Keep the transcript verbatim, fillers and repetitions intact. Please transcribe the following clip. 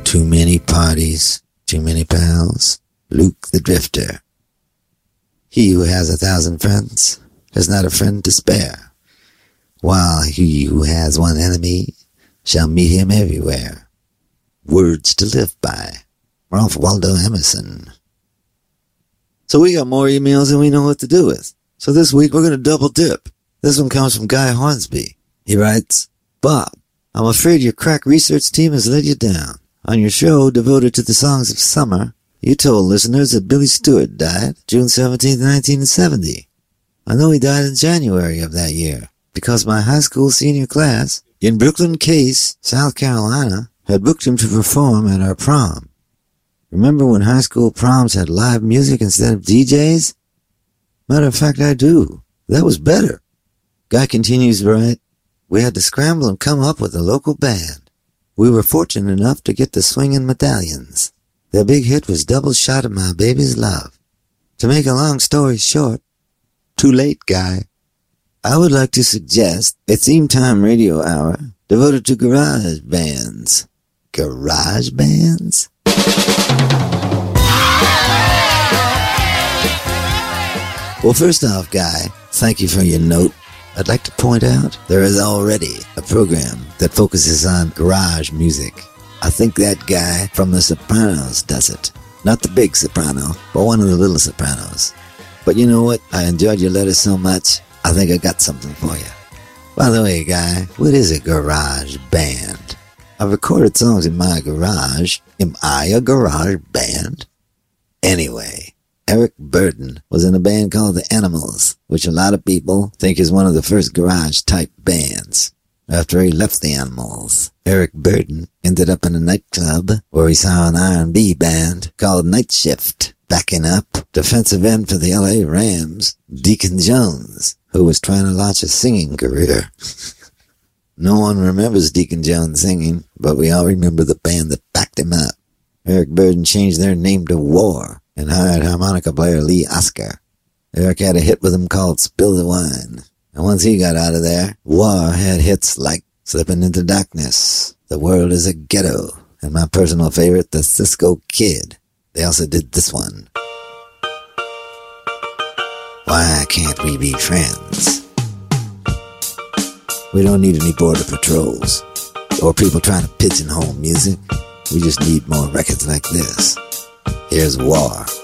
Too many parties, too many pals. Luke the Drifter. He who has a thousand friends has not a friend to spare, while he who has one enemy shall meet him everywhere. Words to live by. Ralph Waldo Emerson. So we got more emails than we know what to do with. So this week we're going to double dip. This one comes from Guy Hornsby. He writes, Bob, I'm afraid your crack research team has let you down. On your show devoted to the songs of summer, you told listeners that Billy Stewart died June seventeenth, nineteen seventy. I know he died in January of that year, because my high school senior class in Brooklyn Case, South Carolina, had booked him to perform at our prom. Remember when high school proms had live music instead of D Js? Matter of fact, I do. That was better. Guy continues to write, we had to scramble and come up with a local band. We were fortunate enough to get the Swingin' Medallions. Their big hit was Double Shot of My Baby's Love. To make a long story short, too late, Guy. I would like to suggest a theme time radio hour devoted to garage bands. Garage bands? Well, first off, Guy, thank you for your note. I'd like to point out there is already a program that focuses on garage music. I think that guy from The Sopranos does it. Not the big soprano, but one of the little sopranos. But you know what? I enjoyed your letter so much, I think I got something for you. By the way, Guy, what is a garage band? I've recorded songs in my garage. Am I a garage band? Anyway, Eric Burdon was in a band called The Animals, which a lot of people think is one of the first garage-type bands. After he left The Animals, Eric Burdon ended up in a nightclub where he saw an R and B band called Night Shift backing up defensive end for the L A Rams, Deacon Jones, who was trying to launch a singing career. No one remembers Deacon Jones singing, but we all remember the band that backed him up. Eric Burdon changed their name to War and hired harmonica player Lee Oscar. Eric had a hit with him called Spill the Wine. And once he got out of there, War had hits like Slipping into Darkness, The World is a Ghetto, and my personal favorite, The Cisco Kid. They also did this one. Why can't we be friends? We don't need any border patrols or people trying to pigeonhole music. We just need more records like this. Here's War.